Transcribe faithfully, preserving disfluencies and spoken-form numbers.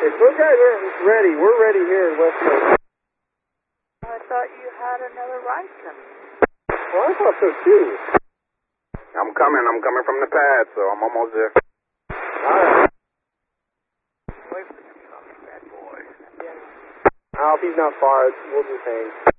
If those guys aren't ready, we're ready here in West Coast. I thought you had another ride coming. Well, I thought so too. I'm coming. I'm coming from the pad, so I'm almost there. All right. Wait for the bad boy. I hope he's not far. We'll just hang.